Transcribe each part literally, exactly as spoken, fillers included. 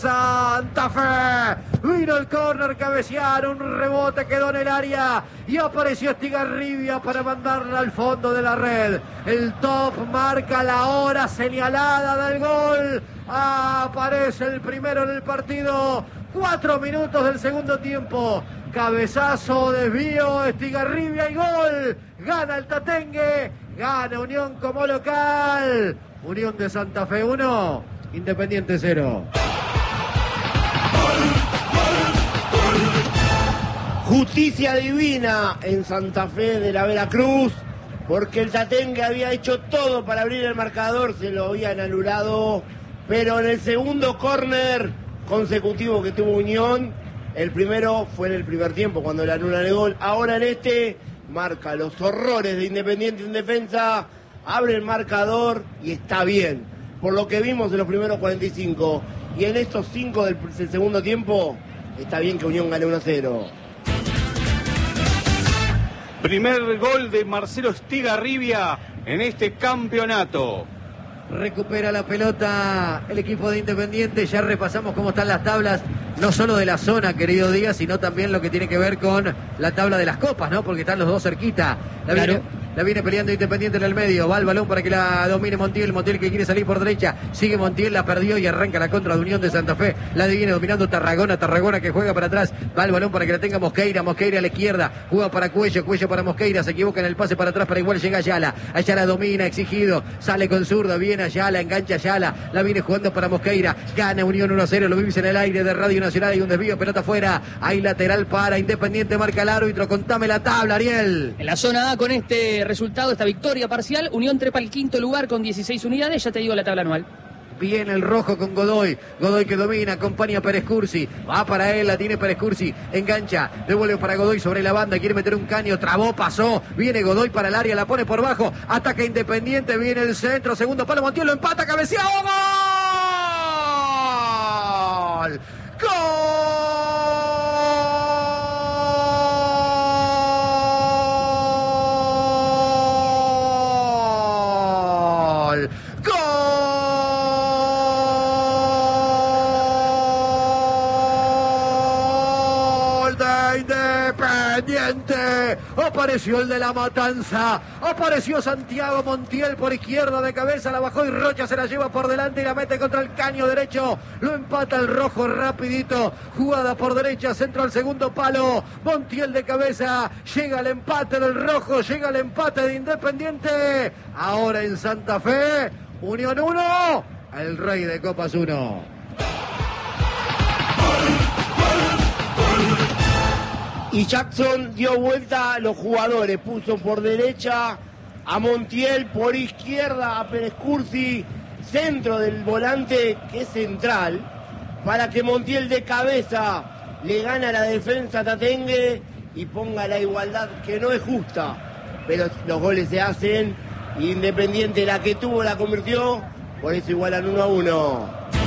Santa Fe, vino el córner, cabecearon, un rebote quedó en el área y apareció Estigarribia para mandarla al fondo de la red. El top marca la hora señalada del gol. Aparece el primero en el partido. Cuatro minutos del segundo tiempo. Cabezazo, desvío, Estigarribia y gol. Gana el Tatengue, gana Unión como local. Unión de Santa Fe uno, Independiente cero. Justicia divina en Santa Fe de la Veracruz, porque el Tatengue había hecho todo para abrir el marcador, se lo habían anulado, pero en el segundo córner consecutivo que tuvo Unión, el primero fue en el primer tiempo cuando le anulan el gol, ahora en este marca los horrores de Independiente en defensa, abre el marcador y está bien, por lo que vimos en los primeros cuarenta y cinco, y en estos cinco del, del segundo tiempo, está bien que Unión gane uno a cero. Primer gol de Marcelo Estigarribia en este campeonato. Recupera la pelota el equipo de Independiente. Ya repasamos cómo están las tablas, no solo de la zona, querido Díaz, sino también lo que tiene que ver con la tabla de las copas, ¿no? Porque están los dos cerquita. La claro. viene, la viene peleando Independiente en el medio. Va el balón para que la domine Montiel. Montiel que quiere salir por derecha. Sigue Montiel, la perdió y arranca la contra de Unión de Santa Fe. La viene dominando Tarragona. Tarragona que juega para atrás. Va el balón para que la tenga Mosqueira. Mosqueira a la izquierda. Juega para Cuello. Cuello para Mosqueira. Se equivoca en el pase para atrás, para igual llega Ayala. Ayala domina, exigido. Sale con zurda. Viene Ayala, engancha Ayala. La viene jugando para Mosqueira. Gana Unión uno a cero. Lo vivís en el aire de Radio Nacional. Hay un desvío, pelota afuera. Hay lateral para Independiente. Marca el árbitro. Contame la tabla, Ariel. En la zona A, con este resultado, esta victoria parcial, Unión trepa al quinto lugar con dieciséis unidades. Ya te digo la tabla anual. Viene el rojo con Godoy. Godoy que domina, acompaña a Pérez Cursi. Va para él, la tiene Pérez Cursi. Engancha, devuelve para Godoy sobre la banda. Quiere meter un caño, trabó, pasó. Viene Godoy para el área, la pone por bajo. Ataca Independiente, viene el centro. Segundo palo, Montiel lo empata, cabeceado. ¡Gol! ¡Gol! Independiente, apareció el de la Matanza, apareció Santiago Montiel por izquierda de cabeza, la bajó y Rocha se la lleva por delante y la mete contra el caño derecho, lo empata el rojo rapidito, jugada por derecha, centro al segundo palo, Montiel de cabeza, llega el empate del rojo, llega el empate de Independiente, ahora en Santa Fe, Unión uno, el Rey de Copas uno. Y Jackson dio vuelta a los jugadores, puso por derecha a Montiel, por izquierda a Pérez Cursi, centro del volante que es central, para que Montiel de cabeza le gane a la defensa Tatengue y ponga la igualdad que no es justa, pero los goles se hacen, Independiente la que tuvo la convirtió, por eso igualan uno a uno.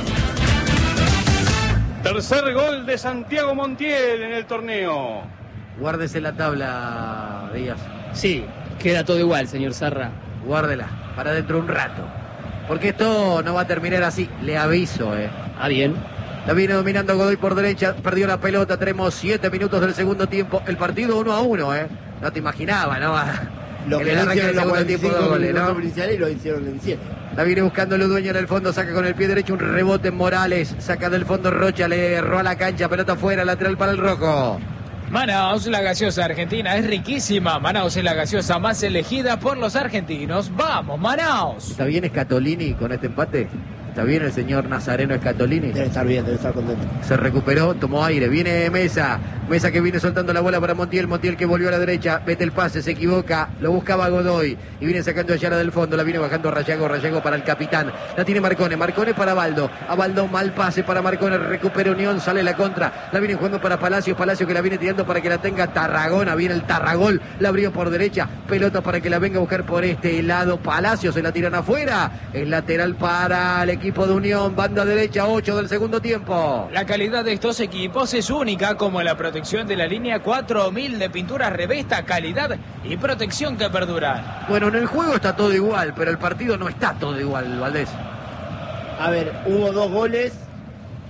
Tercer gol de Santiago Montiel en el torneo. Guárdese la tabla, Díaz. Sí, queda todo igual, señor Zarra. Guárdela, para dentro de un rato. Porque esto no va a terminar así, le aviso, eh. Ah, bien. La viene dominando Godoy por derecha, perdió la pelota, tenemos siete minutos del segundo tiempo. El partido uno a uno, eh. No te imaginaba, ¿no? Lo el que arranque hicieron del los segundo cuarenta y tiempo cinco de goles, minutos ¿no? iniciales y lo hicieron en siete. La viene buscando Ludueña en el fondo, saca con el pie derecho un rebote en Morales, saca del fondo Rocha, le erró a la cancha, pelota afuera, lateral para el rojo. Manaos, la gaseosa argentina es riquísima. Manaos es la gaseosa más elegida por los argentinos. ¡Vamos, Manaos! ¿Está bien Scatolini con este empate? ¿Está bien el señor Nazareno Scatolini? Debe estar bien, debe estar contento. Se recuperó, tomó aire, viene Mesa. Mesa que viene soltando la bola para Montiel. Montiel que volvió a la derecha, mete el pase, se equivoca, lo buscaba Godoy. Y viene sacando a Ayala del fondo, la viene bajando a Rayago, Rayago para el capitán. La tiene Marcone, Marcone para Baldo. A Baldo, mal pase para Marcone, recupera Unión, sale la contra. La viene jugando para Palacios, Palacios que la viene tirando para que la tenga Tarragona. Viene el Tarragol, la abrió por derecha. Pelota para que la venga a buscar por este lado. Palacios se la tiran afuera. Es lateral para el equipo de Unión. Banda derecha, ocho del segundo tiempo. La calidad de estos equipos es única, como la protección de la línea cuatro mil de pinturas Revesta, calidad y protección que perduran. Bueno, en el juego está todo igual, pero el partido no está todo igual, Valdés. A ver, hubo dos goles,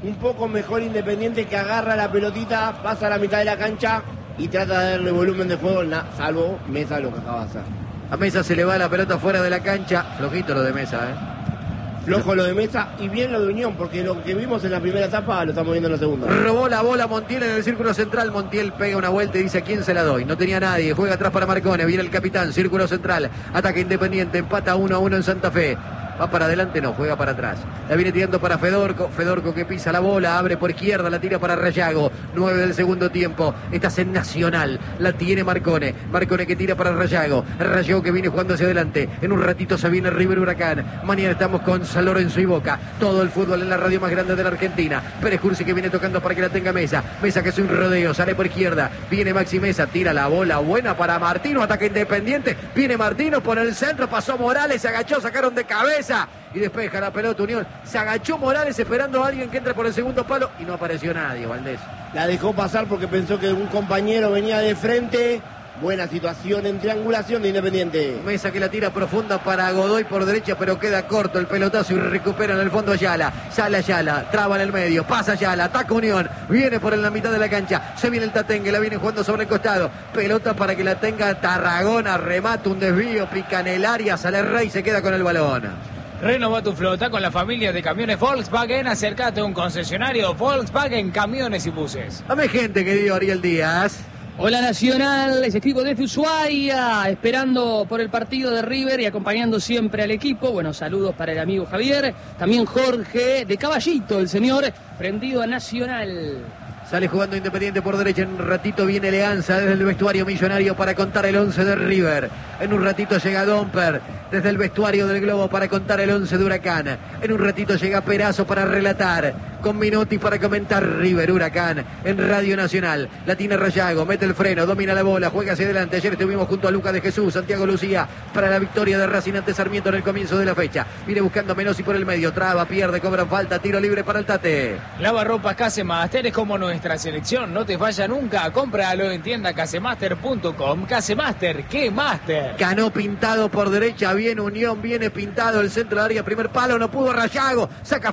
un poco mejor Independiente, que agarra la pelotita, pasa a la mitad de la cancha y trata de darle volumen de juego, salvo Mesa lo que acaba de hacer. A Mesa se le va la pelota fuera de la cancha. Flojito lo de Mesa, ¿eh? Flojo lo de Mesa y bien lo de Unión, porque lo que vimos en la primera etapa lo estamos viendo en la segunda. Robó la bola Montiel en el círculo central. Montiel pega una vuelta y dice: ¿a quién se la doy? No tenía nadie. Juega atrás para Marcone. Viene el capitán. Círculo central. Ataque Independiente. Empata uno a uno en Santa Fe. Va para adelante, no, juega para atrás. La viene tirando para Fedorco. Fedorco que pisa la bola, abre por izquierda, la tira para Rayago. nueve del segundo tiempo. Estás en Nacional. La tiene Marcone. Marcone que tira para Rayago. Rayago que viene jugando hacia adelante. En un ratito se viene River Huracán. Mañana estamos con San Lorenzo y Boca. Todo el fútbol en la radio más grande de la Argentina. Pérez Cursi que viene tocando para que la tenga Mesa. Mesa que es un rodeo, sale por izquierda. Viene Maxi Mesa, tira la bola buena para Martino. Ataque Independiente. Viene Martino por el centro. Pasó Morales, se agachó, sacaron de cabeza. Y despeja la pelota Unión. Se agachó Morales esperando a alguien que entre por el segundo palo y no apareció nadie, Valdés. La dejó pasar porque pensó que un compañero venía de frente. Buena situación en triangulación de Independiente. Mesa que la tira profunda para Godoy por derecha, pero queda corto el pelotazo y recupera en el fondo Ayala. Sale Ayala, traba en el medio, pasa Ayala, ataca Unión, viene por en la mitad de la cancha. Se viene el Tatengue, la viene jugando sobre el costado. Pelota para que la tenga Tarragona, remata un desvío, pica en el área, sale Rey, se queda con el balón. Renova tu flota con la familia de camiones Volkswagen. Acércate a un concesionario Volkswagen Camiones y Buses. Dame gente, querido Ariel Díaz. Hola Nacional, les escribo desde Ushuaia, esperando por el partido de River y acompañando siempre al equipo. Bueno, saludos para el amigo Javier, también Jorge de Caballito, el señor, prendido a Nacional. Sale jugando Independiente por derecha. En un ratito viene Leanza desde el vestuario millonario para contar el once de River. En un ratito llega Domper desde el vestuario del Globo para contar el once de Huracán. En un ratito llega Perazo para relatar. Con Minotti para comentar River Huracán en Radio Nacional. La tiene Rayago, mete el freno, domina la bola, juega hacia adelante. Ayer estuvimos junto a Lucas de Jesús, Santiago Lucía para la victoria de Racing ante Sarmiento en el comienzo de la fecha. Viene buscando a Menossi por el medio, traba, pierde, cobran falta, tiro libre para el Tate. Lavarropas Casemaster es como nuestra selección, no te falla nunca. Cómpralo en tienda casemaster punto com. Casemaster, ¿qué master? Ganó pintado por derecha, viene Unión, viene pintado el centro del área, primer palo, no pudo Rayago, saca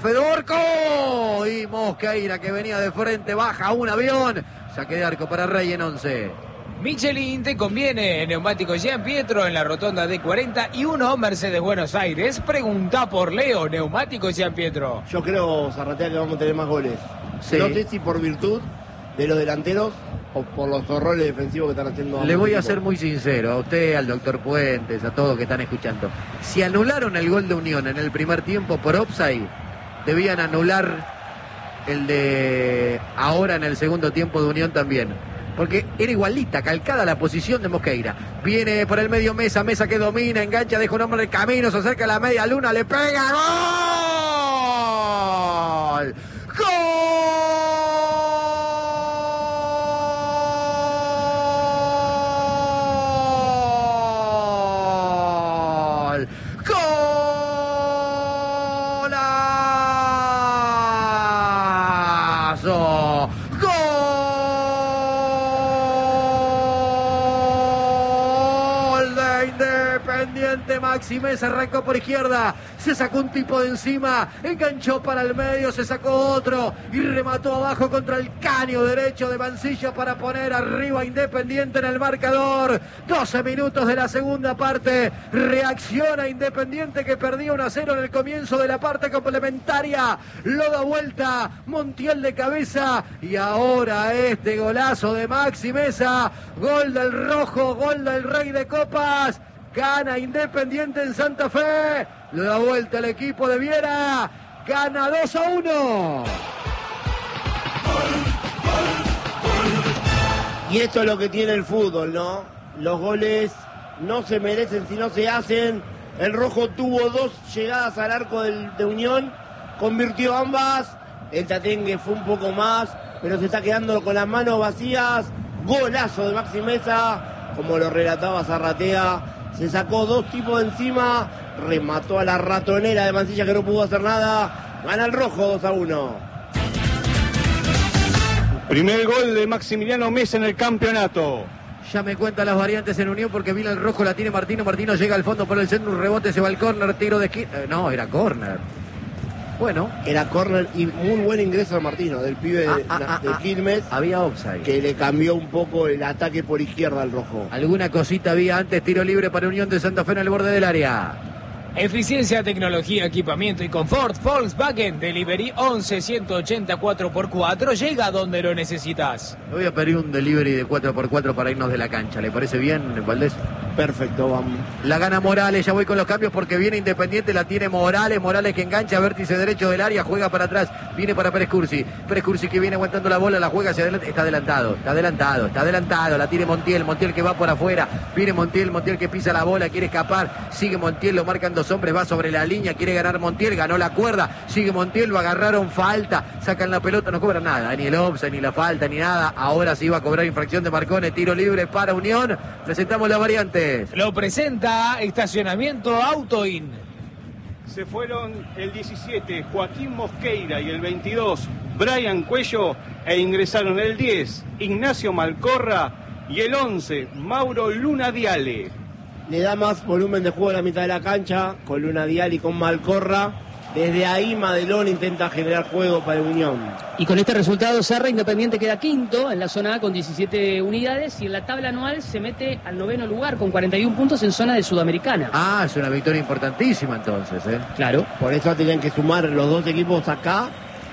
Fedorco y Mosqueira que venía de frente, baja un avión, saque de arco para Rey en once. Michelin te conviene, neumático Gian Pietro en la rotonda D cuarenta y uno Mercedes Buenos Aires. Pregunta por Leo, neumático Gian Pietro. Yo creo, Zarratea, que vamos a tener más goles. Sí. No sé si por virtud de los delanteros o por los horrores defensivos que están haciendo. Le voy a ser muy sincero, a usted, al doctor Puentes, a todos que están escuchando. Si anularon el gol de Unión en el primer tiempo por offside, debían anular el de ahora en el segundo tiempo de Unión también. Porque era igualita, calcada la posición de Mosqueira. Viene por el medio Mesa, Mesa que domina, engancha, deja un hombre en el camino, se acerca a la media luna, le pega. ¡Gol! ¡Gol! Maxi Mesa arrancó por izquierda, se sacó un tipo de encima, enganchó para el medio, se sacó otro y remató abajo contra el caño derecho de Mancilla para poner arriba Independiente en el marcador. doce minutos de la segunda parte, reacciona Independiente que perdía uno a cero en el comienzo de la parte complementaria, lo da vuelta Montiel de cabeza y ahora este golazo de Maxi Mesa, gol del rojo, gol del Rey de Copas. Gana Independiente en Santa Fe. Le da vuelta el equipo de Viera. Gana dos a uno. Y esto es lo que tiene el fútbol, ¿no? Los goles no se merecen si no se hacen. El rojo tuvo dos llegadas al arco del, de Unión. Convirtió ambas. El Tatengue fue un poco más, pero se está quedando con las manos vacías. Golazo de Maxi Mesa, como lo relataba Zarratea. Se sacó dos tipos de encima, remató a la ratonera de Mancilla que no pudo hacer nada. Gana el rojo dos a uno. Primer gol de Maximiliano Mesa en el campeonato. Ya me cuentan las variantes en Unión porque vino el rojo, la tiene Martino. Martino llega al fondo por el centro, un rebote, se va al córner, tiro de esquina. Eh, no, era córner. Bueno. Era córner y muy buen ingreso de Martino, del pibe Ah, de, ah, ah, de ah. Quilmes, Había offside. que le cambió un poco el ataque por izquierda al rojo. Alguna cosita había antes, tiro libre para Unión de Santa Fe en el borde del área. Eficiencia, tecnología, equipamiento y confort. Volkswagen Delivery once ciento ochenta cuatro por cuatro. Llega donde lo necesitas. Le voy a pedir un delivery de cuatro por cuatro para irnos de la cancha. ¿Le parece bien, Valdés? Perfecto, vamos. La gana Morales, ya voy con los cambios porque viene Independiente, la tiene Morales, Morales que engancha, vértice derecho del área, juega para atrás, viene para Pérez Cursi, Pérez Cursi que viene aguantando la bola, la juega hacia adelante, está adelantado, está adelantado, está adelantado, la tiene Montiel, Montiel que va por afuera, viene Montiel, Montiel que pisa la bola, quiere escapar, sigue Montiel, lo marcan dos hombres, va sobre la línea, quiere ganar Montiel, ganó la cuerda, sigue Montiel, lo agarraron, falta, sacan la pelota, no cobran nada, ni el offside, ni la falta, ni nada, ahora sí va a cobrar infracción de Marcone, tiro libre para Unión, presentamos las variantes. Lo presenta Estacionamiento Autoin. Se fueron el diecisiete Joaquín Mosqueira y el veintidós Brian Cuello e ingresaron el diez Ignacio Malcorra y el once Mauro Luna Diale. Le da más volumen de juego a la mitad de la cancha, con Luna Dial y con Malcorra. Desde ahí Madelón intenta generar juego para Unión. Y con este resultado Serra, Independiente queda quinto en la zona A con diecisiete unidades y en la tabla anual se mete al noveno lugar con cuarenta y un puntos en zona de Sudamericana. Ah, es una victoria importantísima entonces, ¿eh? Claro. Por eso tienen que sumar los dos equipos acá,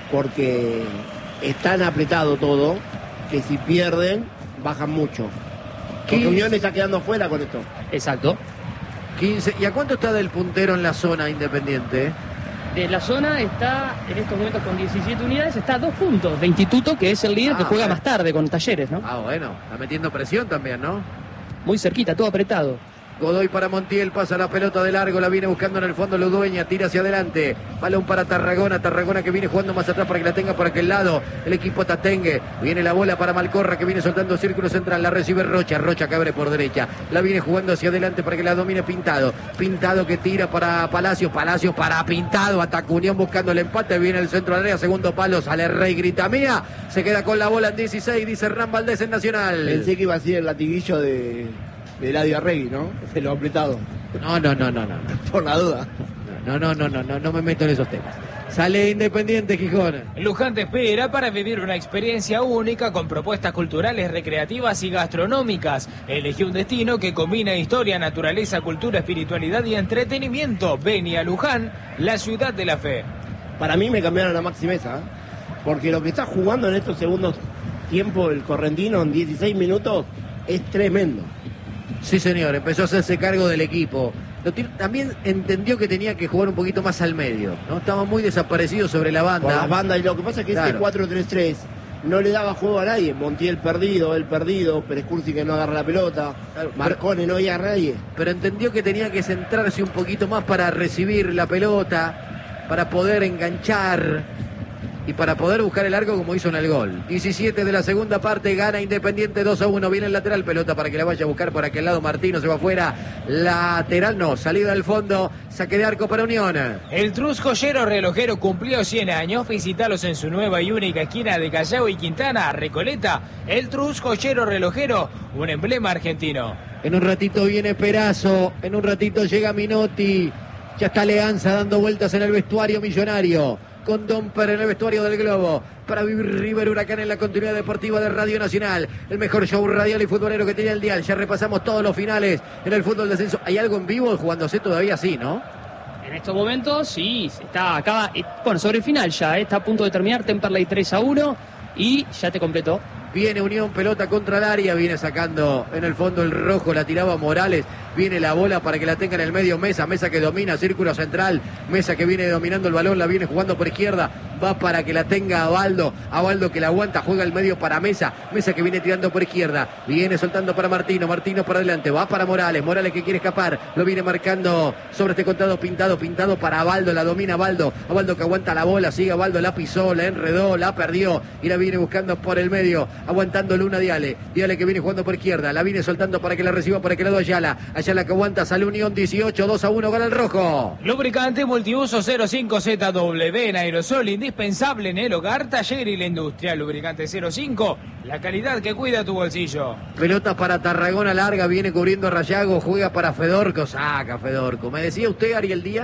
porque es tan apretado todo que si pierden, bajan mucho. Porque quince. Unión está quedando fuera con esto. Exacto. quince. ¿Y a cuánto está del puntero en la zona Independiente? De la zona está en estos momentos con diecisiete unidades, está a dos puntos de Instituto, que es el líder Ah, que juega bueno. más tarde con Talleres, ¿no? Ah, bueno, está metiendo presión también, ¿no? Muy cerquita, todo apretado. Godoy para Montiel, pasa la pelota de largo, la viene buscando en el fondo Ludueña, tira hacia adelante, balón para Tarragona, Tarragona que viene jugando más atrás para que la tenga por aquel lado, el equipo Tatengue, viene la bola para Malcorra que viene soltando círculo central, la recibe Rocha, Rocha que abre por derecha, la viene jugando hacia adelante para que la domine Pintado, Pintado que tira para Palacios, Palacios para Pintado, ataca Unión buscando el empate, viene el centro del área, segundo palo, sale Rey, grita mía, se queda con la bola en dieciséis, dice Hernán Valdés en Nacional. Pensé que iba a ser el latiguillo de, de Eladio Arregui, ¿no? De lo apretado. No, no, no, no, no. Por la duda. No, no, no, no, no, no me meto en esos temas. Sale Independiente, Gijón. Luján te espera para vivir una experiencia única con propuestas culturales, recreativas y gastronómicas. Elegí un destino que combina historia, naturaleza, cultura, espiritualidad y entretenimiento. Ven a Luján, la ciudad de la fe. Para mí me cambiaron a Maxi Mesa, ¿eh? Porque lo que está jugando en estos segundos tiempos el correntino en dieciséis minutos es tremendo. Sí, señor, empezó a hacerse cargo del equipo. Lo tiene- también entendió que tenía que jugar un poquito más al medio, ¿no? Estaba muy desaparecido sobre la Por banda. las bandas, y lo que pasa es que Claro. este cuatro tres tres no le daba juego a nadie. Montiel perdido, él perdido, Pérez Cursi que no agarra la pelota, Claro, Marcone no veía a nadie. Pero entendió que tenía que centrarse un poquito más para recibir la pelota, para poder enganchar y para poder buscar el arco como hizo en el gol. diecisiete de la segunda parte, gana Independiente dos a uno, viene el lateral, pelota para que la vaya a buscar por aquel lado, Martino se va afuera, lateral no, salida del fondo, saque de arco para Unión. El Trus Joyero Relojero cumplió cien años. Visitalos en su nueva y única esquina de Callao y Quintana, Recoleta. El Trus Joyero Relojero, un emblema argentino. En un ratito viene Perazo, en un ratito llega Minotti, ya está Leanza dando vueltas en el vestuario millonario, con Domper en el vestuario del Globo, para vivir River Huracán en la continuidad deportiva de Radio Nacional, el mejor show radial y futbolero que tiene el dial. Ya repasamos todos los finales en el fútbol de ascenso. ¿Hay algo en vivo jugándose todavía? Sí, ¿no? En estos momentos, sí, está acaba, eh, bueno, sobre el final ya, eh, está a punto de terminar, Temperley tres a uno y ya te completó. Viene Unión, pelota contra el área, viene sacando en el fondo el rojo, la tiraba Morales, viene la bola para que la tenga en el medio Mesa, Mesa que domina, círculo central, Mesa que viene dominando el balón, la viene jugando por izquierda, va para que la tenga Abaldo, Abaldo que la aguanta, juega el medio para Mesa, Mesa que viene tirando por izquierda, viene soltando para Martino, Martino para adelante, va para Morales, Morales que quiere escapar, lo viene marcando sobre este contado Pintado, Pintado para Abaldo, la domina Abaldo, Abaldo que aguanta la bola, sigue Abaldo, la pisó, la enredó, la perdió y la viene buscando por el medio, aguantando Luna Diale, Diale que viene jugando por izquierda, la viene soltando para que la reciba por aquel lado Ayala, Ayala que aguanta, sale Unión dieciocho, dos a uno, gana el rojo. Lubricante multiuso cero cinco Z W en aerosol, indispensable en el hogar, taller y la industria. Lubricante cero cinco, la calidad que cuida tu bolsillo. Pelota para Tarragona larga, viene cubriendo a Rayago, juega para Fedorco, saca Fedorco. ¿Me decía usted, Ariel Díaz?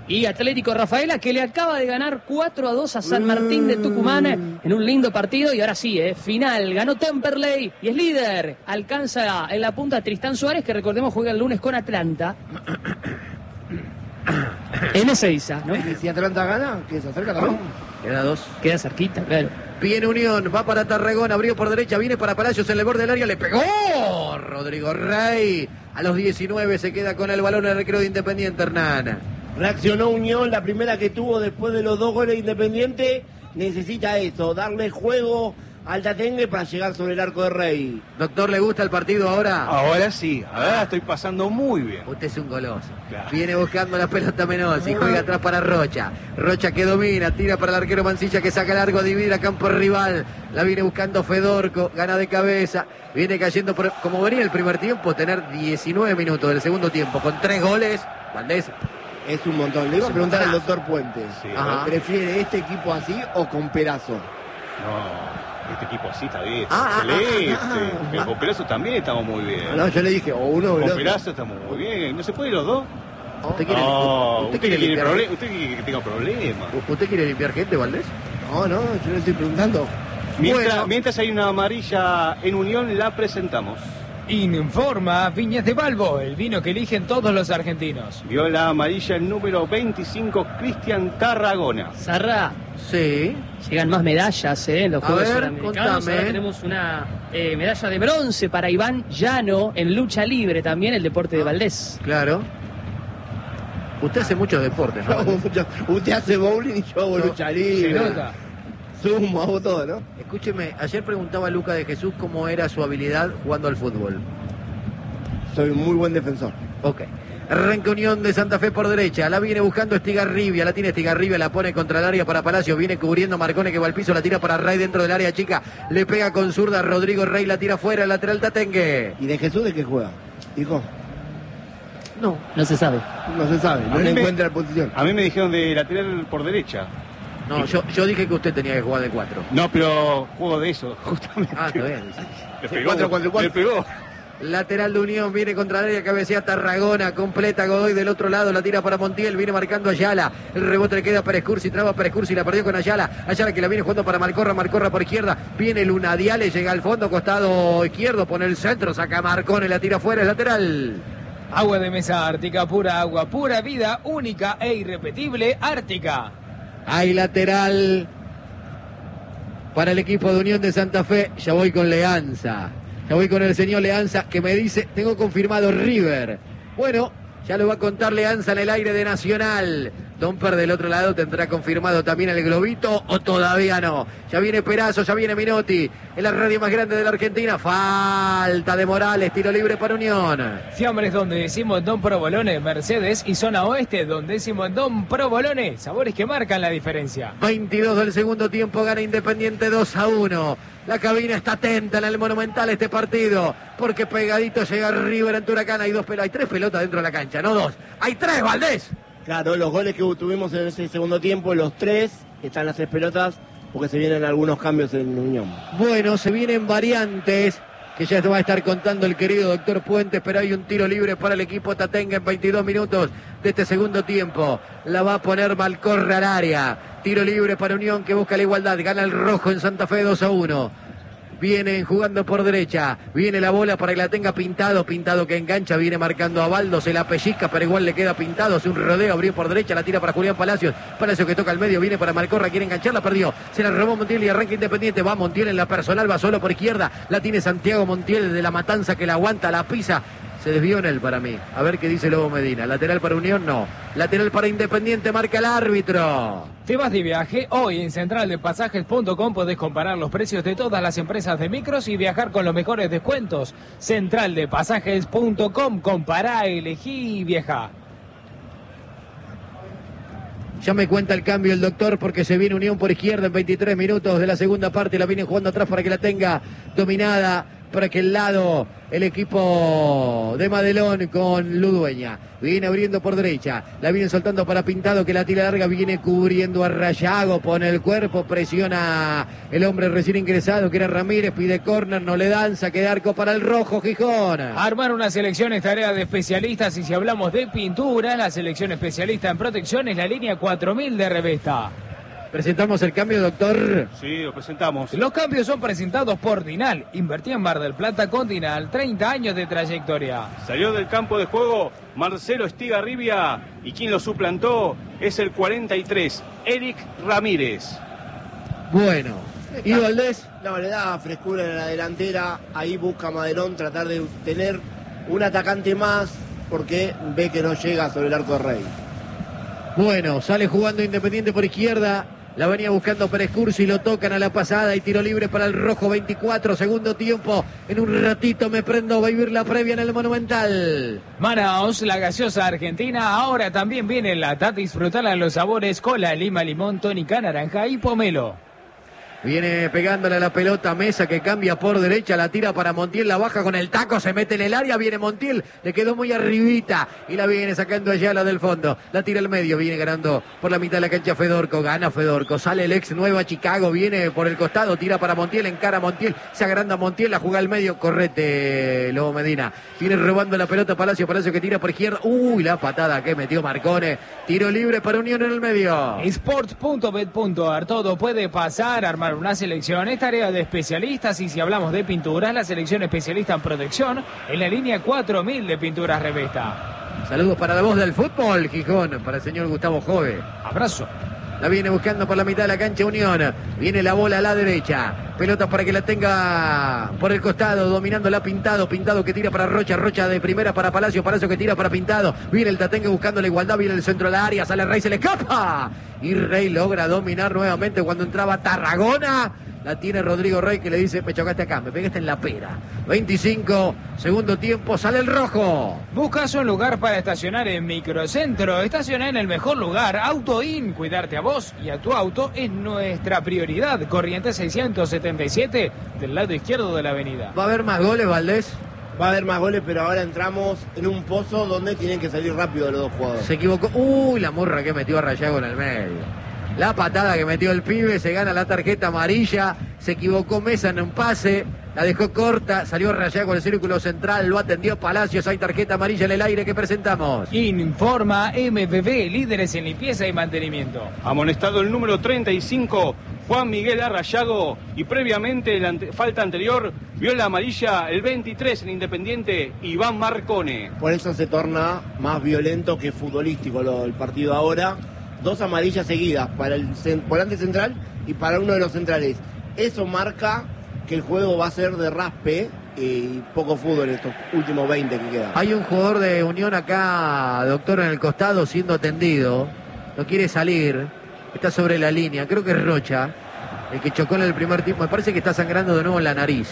Y Atlético Rafaela, que le acaba de ganar cuatro a dos a San Martín de Tucumán en un lindo partido. Y ahora sí, eh, final, ganó Temperley y es líder. Alcanza en la punta a Tristán Suárez, que recordemos juega el lunes con Atlanta. En Ezeiza, ¿no? Si Atlanta gana, que se acerca también. Queda dos. Queda cerquita, claro. Viene Unión, va para Tarragona, abrió por derecha, viene para Palacios en el borde del área, le pegó Rodrigo Rey. A los diecinueve se queda con el balón el recreo de Independiente, Hernán. Reaccionó Unión, la primera que tuvo después de los dos goles de Independiente. Necesita eso, darle juego al Tatengue para llegar sobre el arco de Rey. Doctor, ¿le gusta el partido ahora? Ahora sí, ahora estoy pasando muy bien. Usted es un goloso. Claro. Viene buscando la pelota Menossi, juega atrás para Rocha. Rocha que domina, tira para el arquero Mancilla que saca largo, divide a campo rival. La viene buscando Fedorco, gana de cabeza. Viene cayendo, por, como venía el primer tiempo, tener diecinueve minutos del segundo tiempo con tres goles. Valdés. Es un montón. Le iba a preguntar al doctor Puentes. Sí, Ajá. ¿Prefiere este equipo así o con Perazo? No, este equipo así está bien. Ah, excelente. ah, ah, ah. Con Perazo también estamos muy bien. No, yo le dije, o uno o el Con otro. Perazo estamos muy bien. ¿No se puede los dos? ¿Usted quiere, No, usted usted, quiere quiere limpiar, proble- usted quiere que tenga problemas. ¿Usted quiere limpiar gente, Valdés? No, no, yo le estoy preguntando. Mientras, Bueno. mientras hay una amarilla en Unión, la presentamos. Informa Viñas de Balbo, el vino que eligen todos los argentinos. Vio la amarilla el número veinticinco, Cristian Tarragona. Zarra, Sí. llegan más medallas eh, en los A Juegos ver, Suramericanos. contame. Ahora tenemos una eh, medalla de bronce para Iván Llano en lucha libre, también el deporte de Valdés. Claro. Usted hace muchos deportes, ¿no? Yo- usted hace bowling y yo hago No, lucha Se libre. nota. Sumo, hago todo, ¿no? Escúcheme, ayer preguntaba a Luca de Jesús cómo era su habilidad jugando al fútbol. Soy un muy buen defensor. Ok. Arranca Unión de Santa Fe por derecha. La viene buscando Estigarribia. La tiene Estigarribia. La pone contra el área para Palacio. Viene cubriendo Marcone que va al piso. La tira para Rey dentro del área chica. Le pega con zurda. Rodrigo Rey la tira fuera. El lateral Tatengue. ¿Y de Jesús de qué juega? Dijo, No. No se sabe. no se sabe, A no mí le me- encuentra la posición. A mí me dijeron de lateral por derecha. No, yo, yo dije que usted tenía que jugar de cuatro. No, pero juego de eso, justamente. Ah, está bien. sí. Le pegó. Cuatro, cuatro, cuatro. Le pegó. Lateral de Unión, viene contra el área, cabecea Tarragona, completa Godoy del otro lado, la tira para Montiel, viene marcando Ayala, el rebote le queda a Pérez Cursi, traba Pérez Cursi, la perdió con Ayala, Ayala que la viene jugando para Marcorra, Marcorra por izquierda, viene Lunadiale, llega al fondo, costado izquierdo, pone el centro, saca Marcone, la tira fuera, el lateral. Agua de mesa Ártica, pura agua, pura vida, única e irrepetible, Ártica. Hay lateral para el equipo de Unión de Santa Fe, ya voy con Leanza. Ya voy con el señor Leanza que me dice, tengo confirmado River. Bueno, ya lo va a contar Leanza en el aire de Nacional. Domper del otro lado tendrá confirmado también el globito o todavía no. Ya viene Perazo, ya viene Minotti. En la radio más grande de la Argentina. Falta de Morales, tiro libre para Unión. Fiambres donde decimos Don Provolone, Mercedes y zona oeste donde decimos Don Provolone, sabores que marcan la diferencia. veintidós del segundo tiempo, gana Independiente dos a uno. La cabina está atenta en el Monumental este partido, porque pegadito llega River ante Huracán. Hay dos pelotas, hay tres pelotas dentro de la cancha, no dos. Hay tres, Valdés. Claro, los goles que tuvimos en ese segundo tiempo, los tres, están las tres pelotas, porque se vienen algunos cambios en Unión. Bueno, se vienen variantes que ya te va a estar contando el querido doctor Puentes, pero hay un tiro libre para el equipo Tatengue en veintidós minutos de este segundo tiempo. La va a poner Malcorra al área. Tiro libre para Unión que busca la igualdad. Gana el rojo en Santa Fe dos a uno. Vienen jugando por derecha. Viene la bola para que la tenga Pintado. Pintado que engancha. Viene marcando a Baldo. Se la pellizca, pero igual le queda Pintado. Hace un rodeo. Abrió por derecha. La tira para Julián Palacios. Palacios que toca al medio. Viene para Malcorra. Quiere enganchar. La perdió. Se la robó Montiel y arranca Independiente. Va Montiel en la personal. Va solo por izquierda. La tiene Santiago Montiel de la Matanza que la aguanta. La pisa. Se desvió en él para mí. A ver qué dice Lobo Medina. Lateral para Unión, no. Lateral para Independiente, marca el árbitro. Te vas de viaje, hoy en central de pasajes punto com podés comparar los precios de todas las empresas de micros y viajar con los mejores descuentos. central de pasajes punto com, compará, elegí y viaja. Ya me cuenta el cambio el doctor porque se viene Unión por izquierda en veintitrés minutos de la segunda parte. La viene jugando atrás para que la tenga dominada por aquel lado el equipo de Madelón con Ludueña. Viene abriendo por derecha, la viene soltando para Pintado, que la tira larga, viene cubriendo a Rayago, pone el cuerpo, presiona el hombre recién ingresado que era Ramírez, pide córner, no le dan, saque de arco para el rojo Gijón. Armar una selección es tarea de especialistas, y si hablamos de pintura, la selección especialista en protección es la línea cuatro mil de Revesta. Presentamos el cambio, doctor. Sí, lo presentamos. Los cambios son presentados por Dinal. Invertí en Mar del Plata con Dinal, treinta años de trayectoria. Salió del campo de juego Marcelo Estigarribia, y quien lo suplantó es el cuarenta y tres, Eric Ramírez. Bueno, ¿y Valdés? No, le da frescura en la delantera. Ahí busca Madelón tratar de tener un atacante más, porque ve que no llega sobre el arco de Rey. Bueno, sale jugando Independiente por izquierda. La venía buscando Pérez Cursi, lo tocan a la pasada y tiro libre para el rojo. Veinticuatro, segundo tiempo. En un ratito me prendo a vivir la previa en el Monumental. Manaos, la gaseosa argentina, ahora también viene en lata. Disfrutala en los sabores cola, lima, limón, tónica, naranja y pomelo. Viene pegándole a la pelota Mesa, que cambia por derecha, la tira para Montiel, la baja con el taco, se mete en el área, viene Montiel, le quedó muy arribita y la viene sacando allá la del fondo, la tira al medio, viene ganando por la mitad de la cancha Fedorco, gana Fedorco, sale el ex Nueva Chicago, viene por el costado, tira para Montiel, encara a Montiel, se agranda Montiel, la juega al medio, correte Lobo Medina, viene robando la pelota Palacio, Palacio que tira por izquierda, uy, la patada que metió Marcone, tiro libre para Unión en el medio. Sports punto bet punto ar, todo puede pasar, armar una selección es tarea de especialistas, y si hablamos de pinturas, la selección especialista en protección en la línea cuatro mil de pinturas Revesta. Saludos para la voz del fútbol, Gijón, para el señor Gustavo Jove. Abrazo. La viene buscando por la mitad de la cancha Unión. Viene la bola a la derecha. Pelota para que la tenga por el costado. Dominándola Pintado. Pintado que tira para Rocha. Rocha de primera para Palacio. Palacio que tira para Pintado. Viene el Tatengue buscando la igualdad. Viene el centro de la área. Sale Rey. Se le escapa. Y Rey logra dominar nuevamente cuando entraba Tarragona. La tiene Rodrigo Rey, que le dice: me chocaste acá, me pegaste en la pera. veinticinco, segundo tiempo, sale el rojo. ¿Buscas un lugar para estacionar en Microcentro? Estaciona en el mejor lugar, AutoIn. Cuidarte a vos y a tu auto es nuestra prioridad. Corrientes seiscientos setenta y siete, del lado izquierdo de la avenida. ¿Va a haber más goles, Valdés? Va a haber más goles, pero ahora entramos en un pozo donde tienen que salir rápido los dos jugadores. Se equivocó. Uy, la murra que metió a Rayago en el medio. La patada que metió el pibe, se gana la tarjeta amarilla, se equivocó Mesa en un pase, la dejó corta, salió Rayago con el círculo central, lo atendió Palacios, hay tarjeta amarilla en el aire que presentamos. Informa M B B, líderes en limpieza y mantenimiento. Amonestado el número treinta y cinco, Juan Miguel Arrayago, y previamente la ante- falta anterior vio la amarilla el veintitrés en Independiente, Iván Marcone. Por eso se torna más violento que futbolístico lo, el partido ahora. Dos amarillas seguidas para el cent- volante central y para uno de los centrales. Eso marca que el juego va a ser de raspe y poco fútbol en estos últimos veinte que quedan. Hay un jugador de Unión acá, doctor, en el costado siendo atendido, no quiere salir, está sobre la línea, creo que es Rocha, el que chocó en el primer tiempo, me parece que está sangrando de nuevo en la nariz.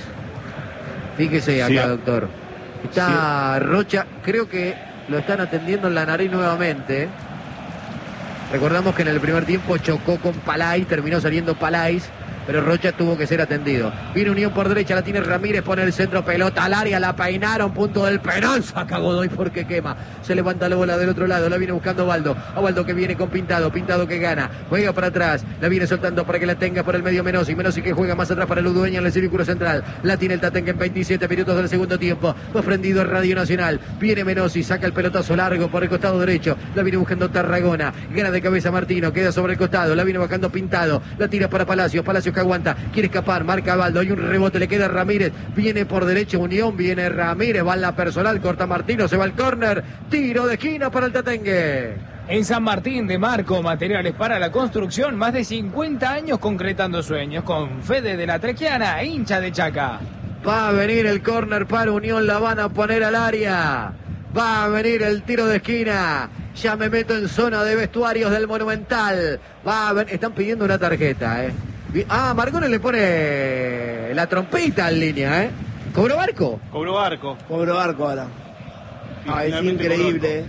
Fíjese acá, Sí. doctor. Está sí. Rocha, creo que lo están atendiendo en la nariz nuevamente. Recordamos que en el primer tiempo chocó con Palais, terminó saliendo Palais, pero Rocha tuvo que ser atendido. Viene Unión por derecha, la tiene Ramírez, pone el centro, pelota al área, la peinaron, punto del penal, saca Godoy porque quema. Se levanta la bola del otro lado, la viene buscando Baldo. A Baldo que viene con Pintado, Pintado que gana, juega para atrás, la viene soltando para que la tenga por el medio Menossi, Menossi que juega más atrás para el Udueña en el círculo central. La tiene el Tatengue en veintisiete minutos del segundo tiempo. Va prendido Radio Nacional, viene Menossi, saca el pelotazo largo por el costado derecho, la viene buscando Tarragona, gana de cabeza Martino, queda sobre el costado, la viene bajando Pintado, la tira para Palacios, Palacios que aguanta, quiere escapar, marca Baldo, hay un rebote, le queda Ramírez, viene por derecha Unión, viene Ramírez, va en la personal, corta Martino, se va al córner, tiro de esquina para el Tatengue. En San Martín de Marco, materiales para la construcción, más de cincuenta años concretando sueños, con Fede de la Trequiana, hincha de Chaca. Va a venir el córner para Unión, la van a poner al área. Va a venir el tiro de esquina. Ya me meto en zona de vestuarios del Monumental. Va a venir, están pidiendo una tarjeta, eh. Ah, Marcone le pone la trompeta en línea, ¿eh? ¿Cobró Barco? Cobró Barco. Cobró Barco ahora. Sí, Ah, es finalmente increíble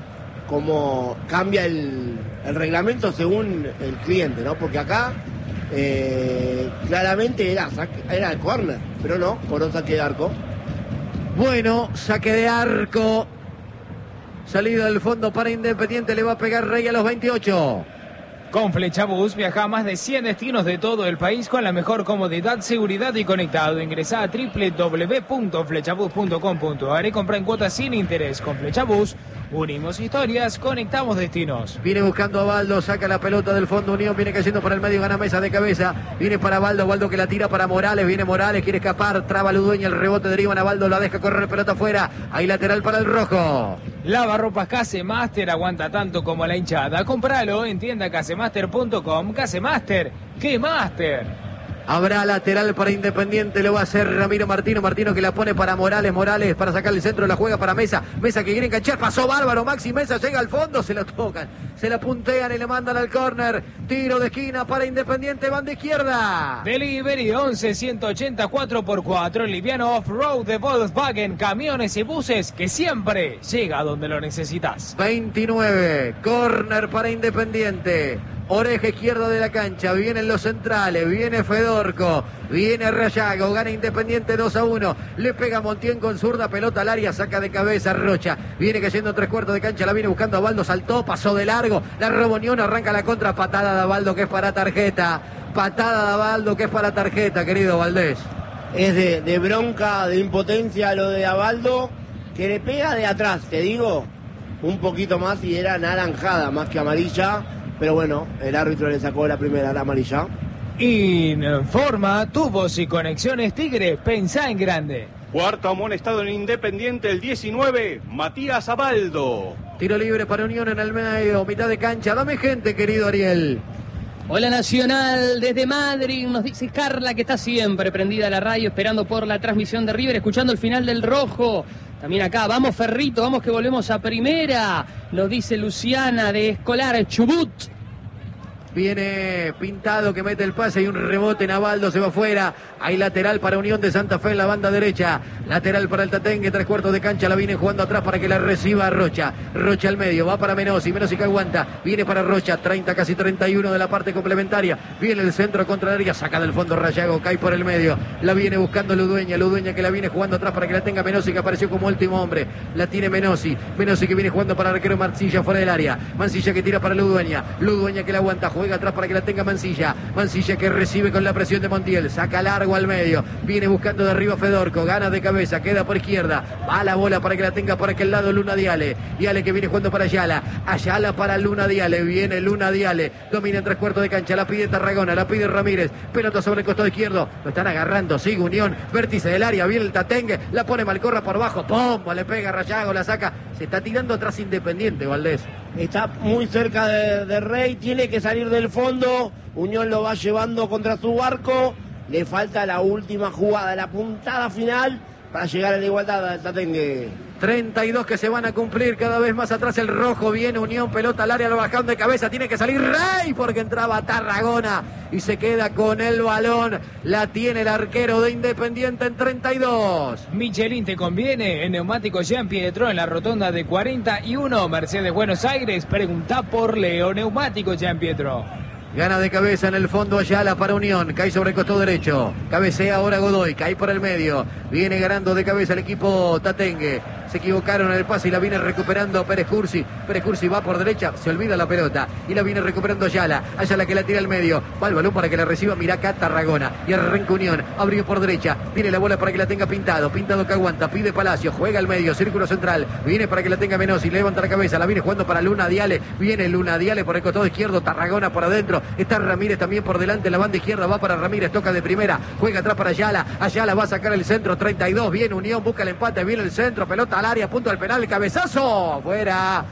cómo cambia el, el reglamento según el cliente, ¿no? Porque acá eh, claramente era, era el córner, pero no, por un saque de arco. Bueno, saque de arco. Salida del fondo para Independiente, le va a pegar Rey a los veintiocho. Con Flechabús viaja a más de cien destinos de todo el país con la mejor comodidad, seguridad y conectado. Ingresá a doble u doble u doble u punto flechabús punto com punto a r y compra en cuotas sin interés. Con Flechabús unimos historias, conectamos destinos. Viene buscando a Baldo, saca la pelota del fondo Unión, viene cayendo por el medio, gana Mesa de cabeza. Viene para Baldo, Baldo que la tira para Morales, viene Morales, quiere escapar, traba Ludueña, el rebote deriva a Baldo, la deja correr, pelota afuera. Hay lateral para el rojo. Lavarropas Casemaster, aguanta tanto como la hinchada. Compralo en tienda casemaster punto com. Casemaster, ¡qué máster! Habrá lateral para Independiente, lo va a hacer Ramiro Martino, Martino que la pone para Morales, Morales para sacar el centro, la juega para Mesa, Mesa que quiere enganchar, pasó bárbaro, Maxi Mesa llega al fondo, se la tocan, se la puntean y le mandan al córner, tiro de esquina para Independiente, van de izquierda. Delivery once ciento ochenta cuatro por cuatro, liviano off-road de Volkswagen, camiones y buses que siempre llega donde lo necesitas. veintinueve, córner para Independiente. Oreja izquierda de la cancha, vienen los centrales, viene Fedorco, viene Rayago, gana Independiente dos a uno, le pega Montiel con zurda, pelota al área, saca de cabeza Rocha, viene cayendo tres cuartos de cancha, la viene buscando a Baldo, saltó, pasó de largo, la robó Unión, arranca la contra, patada de Baldo que es para tarjeta, patada de Baldo que es para tarjeta, querido Valdés. Es de, de bronca, de impotencia lo de Abaldo, que le pega de atrás, te digo, un poquito más y era naranjada más que amarilla. Pero bueno, el árbitro le sacó la primera, la amarilla. Informa, tubos y conexiones Tigre, pensá en grande. Cuarto amonestado en Independiente, el diecinueve, Matías Abaldo. Tiro libre para Unión en el medio, mitad de cancha. Dame gente, querido Ariel. Hola Nacional, desde Madrid, nos dice Carla que está siempre prendida a la radio, esperando por la transmisión de River, escuchando el final del rojo. También acá, vamos Ferrito, vamos que volvemos a primera, nos dice Luciana de Escolar Chubut. Viene Pintado que mete el pase y un rebote en Abaldo, se va afuera. Hay lateral para Unión de Santa Fe en la banda derecha. Lateral para el Tatengue, tres cuartos de cancha, la viene jugando atrás para que la reciba Rocha. Rocha al medio, va para Menossi, Menossi que aguanta. Viene para Rocha, treinta, casi treinta y uno de la parte complementaria. Viene el centro contra el área, saca del fondo Rayago, cae por el medio. La viene buscando Ludueña, Ludueña que la viene jugando atrás para que la tenga Menossi, que apareció como último hombre. La tiene Menossi, Menossi que viene jugando para el arquero Mancilla fuera del área. Mancilla que tira para Ludueña, Ludueña que la aguanta, juega atrás para que la tenga Mancilla. Mancilla que recibe con la presión de Montiel, saca largo al medio, viene buscando de arriba Fedorco, gana de cabeza, queda por izquierda, va la bola para que la tenga por aquel lado Luna Diale. Diale que viene jugando para Ayala, Ayala para Luna Diale, viene Luna Diale, domina en tres cuartos de cancha, la pide Tarragona, la pide Ramírez, pelota sobre el costado izquierdo, lo están agarrando, sigue Unión, vértice del área, viene el Tatengue, la pone Malcorra por bajo, ¡pum! Le pega Rayago, la saca, se está tirando atrás Independiente, Valdés. Está muy cerca de, de Rey, tiene que salir del fondo, Unión lo va llevando contra su barco, le falta la última jugada, la puntada final para llegar a la igualdad del Tatengue. treinta y dos que se van a cumplir, cada vez más atrás el rojo, viene Unión, pelota al área, lo bajando de cabeza, tiene que salir Rey porque entraba Tarragona y se queda con el balón, la tiene el arquero de Independiente en treinta y dos. Michelin te conviene, en Neumáticos Jean Pietro en la rotonda de cuarenta y uno, Mercedes Buenos Aires, pregunta por Leo, Neumáticos Jean Pietro. Gana de cabeza en el fondo Ayala para Unión, cae sobre el costado derecho, cabecea ahora Godoy, cae por el medio, viene ganando de cabeza el equipo Tatengue, se equivocaron en el pase y la viene recuperando Pérez Cursi, Pérez Cursi va por derecha, se olvida la pelota y la viene recuperando Ayala, Ayala que la tira al medio, va el balón para que la reciba Miracá Tarragona y arranca Unión, abrió por derecha, viene la bola para que la tenga Pintado, Pintado que aguanta, pide Palacio, juega al medio, círculo central, viene para que la tenga Menossi, levanta la cabeza, la viene jugando para Luna Diale, viene Luna Diale por el costado izquierdo, Tarragona por adentro, está Ramírez también por delante, la banda izquierda va para Ramírez, toca de primera, juega atrás para Ayala, Ayala va a sacar el centro, treinta y dos, viene Unión, busca el empate, viene el centro, pelota al área, punto al penal, cabezazo, fuera,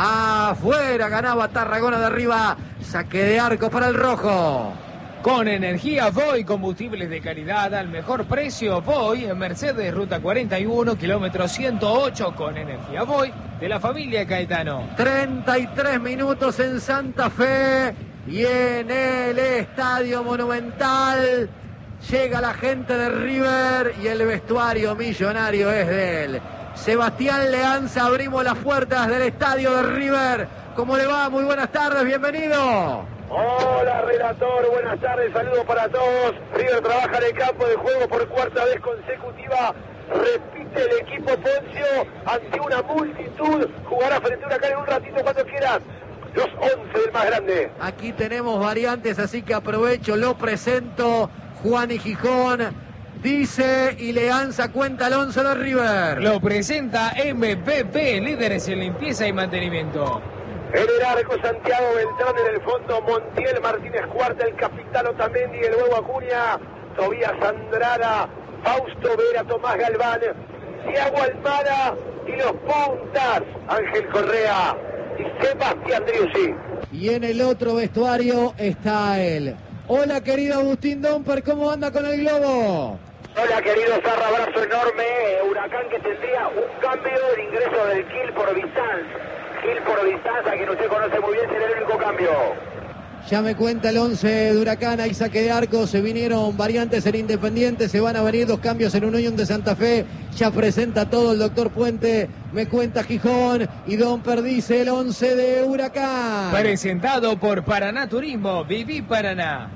afuera, ganaba Tarragona de arriba, saque de arco para el rojo. Con energía Voy, combustibles de calidad al mejor precio. Voy en Mercedes, ruta cuarenta y uno, kilómetro ciento ocho, con energía Voy de la familia Caetano. treinta y tres minutos en Santa Fe y en el Estadio Monumental llega la gente de River y el vestuario millonario es de él. Sebastián Leanza, abrimos las puertas del estadio de River. ¿Cómo le va? Muy buenas tardes, bienvenido. Hola, relator, buenas tardes, saludos para todos. River trabaja en el campo de juego por cuarta vez consecutiva. Repite el equipo Poncio ante una multitud. Jugará frente a Huracán en un ratito cuando quieras. Los once del más grande. Aquí tenemos variantes, así que aprovecho, lo presento. Juan y Gijón dice y le alza cuenta Alonso de River. Lo presenta M P P, líderes en limpieza y mantenimiento. En el arco, Santiago Beltrán, en el fondo Montiel, Martínez Cuarta, el capitán Otamendi, el huevo Acuña, Tobías Andrada, Fausto Vera, Tomás Galván, Thiago Almada y los puntas, Ángel Correa y Sebastián Driussi. Y en el otro vestuario está él. Hola, querido Agustín Domper, ¿cómo anda con el globo? Hola, querido Zarra, abrazo enorme. Huracán que tendría un cambio, el ingreso del Kill por Vistanz. Kill por Vistanz, a quien usted conoce muy bien, será el único cambio. Ya me cuenta el once de Huracán, hay saque de arco, se vinieron variantes en Independiente, se van a venir dos cambios en Unión de Santa Fe, ya presenta todo el doctor Puente, me cuenta Gijón y Domper dice el once de Huracán. Presentado por Paraná Turismo, Viví Paraná.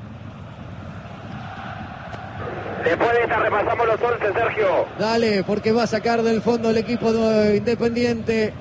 Después de esta repasamos los once, Sergio. Dale, porque va a sacar del fondo el equipo de Independiente.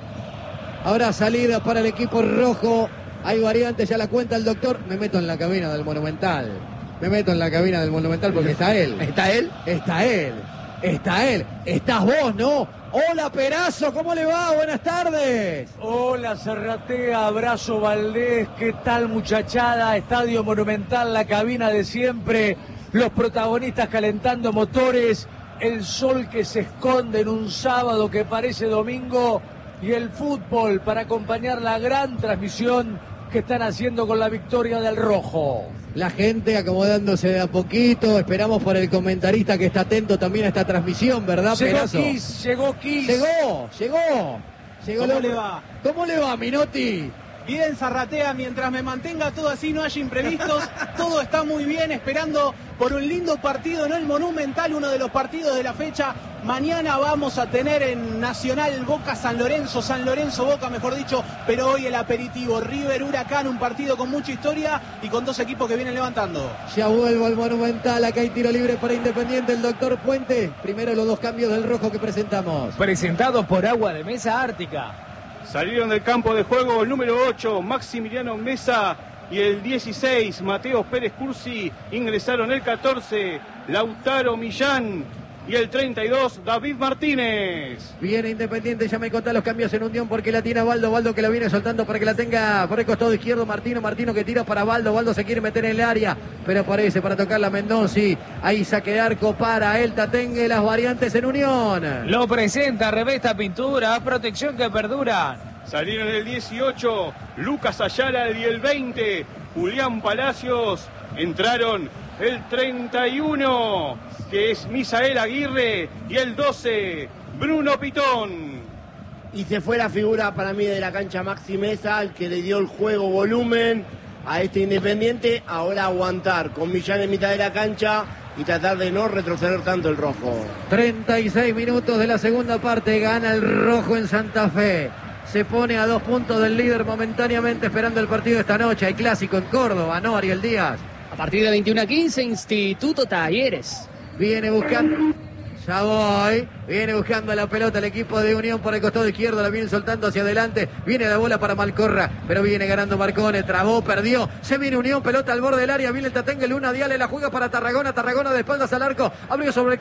Habrá salida para el equipo rojo. Hay variantes, ya la cuenta el doctor. Me meto en la cabina del Monumental. Me meto en la cabina del Monumental porque está él. ¿Está él? Está él. Está él. Estás vos, ¿no? Hola, Perazo, ¿cómo le va? Buenas tardes. Hola, Serratea, abrazo Valdés. ¿Qué tal, muchachada? Estadio Monumental, la cabina de siempre. Los protagonistas calentando motores. El sol que se esconde en un sábado que parece domingo. Y el fútbol para acompañar la gran transmisión que están haciendo con la victoria del Rojo. La gente acomodándose de a poquito. Esperamos por el comentarista que está atento también a esta transmisión, ¿verdad, Llegó Perazo? Kiss, llegó Kiss. Llegó, llegó. Llegó ¿Cómo lo- le va? ¿Cómo le va, Minotti? Bien, Zarratea, mientras me mantenga todo así, no haya imprevistos, todo está muy bien, esperando por un lindo partido en el Monumental, uno de los partidos de la fecha. Mañana vamos a tener en Nacional Boca San Lorenzo, San Lorenzo Boca, mejor dicho, pero hoy el aperitivo River Huracán, un partido con mucha historia y con dos equipos que vienen levantando. Ya vuelvo al Monumental, acá hay tiro libre para Independiente, el doctor Puente. Primero los dos cambios del rojo que presentamos. Presentado por Agua de Mesa Ártica. Salieron del campo de juego el número ocho, Maximiliano Mesa, y el dieciséis, Mateo Pérez Cursi. Ingresaron el catorce, Lautaro Millán, y el treinta y dos, David Martínez. Viene Independiente, ya me contá los cambios en Unión porque la tiene Baldo, Baldo que la viene soltando para que la tenga por el costado izquierdo Martino, Martino que tira para Baldo, Baldo se quiere meter en el área, pero parece para tocar la Mendonzi, ahí saque de arco para el Tatengue, las variantes en Unión. Lo presenta Revesta Pintura, protección que perdura. Salieron el dieciocho, Lucas Ayala, y el veinte, Julián Palacios. Entraron el treinta y uno, que es Misael Aguirre, y el doce, Bruno Pitón. Y se fue la figura para mí de la cancha Maxi Mesa, el que le dio el juego volumen a este Independiente. Ahora aguantar con Millán en mitad de la cancha y tratar de no retroceder tanto el rojo. treinta y seis minutos de la segunda parte, gana el rojo en Santa Fe. Se pone a dos puntos del líder momentáneamente esperando el partido de esta noche. Hay clásico en Córdoba, ¿no, Ariel Díaz? A partir de veintiuna a quince, Instituto Talleres. Viene buscando, ya voy, viene buscando la pelota el equipo de Unión por el costado izquierdo, la viene soltando hacia adelante, viene la bola para Malcorra, pero viene ganando Marcone, trabó, perdió, se viene Unión, pelota al borde del área, viene el Tatengue, Luna Diale, la juega para Tarragona, Tarragona de espaldas al arco, abrió sobre el